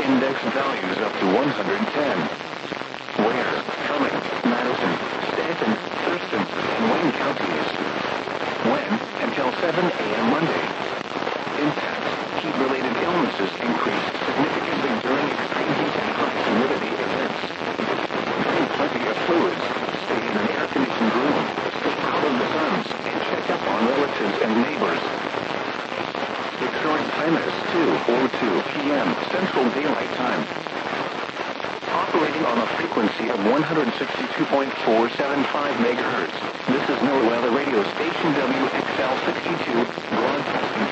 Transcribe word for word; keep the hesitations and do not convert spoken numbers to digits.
index values up to one hundred ten. Ware, Cummings, Madison, Stanton, Thurston, and Wayne counties. When? Until seven a m Monday. Impact. Heat-related illnesses increased significantly during extreme heat and high humidity events. Drink plenty of fluids. Stay in an air-conditioned room. Stay out of the sun. And check up on relatives and neighbors. The current time is two oh two p m Central Daylight Time. Operating on a frequency of one hundred sixty-two point four seven five megahertz. This is NOAA Weather Radio Station W X L sixty-two, broadcasting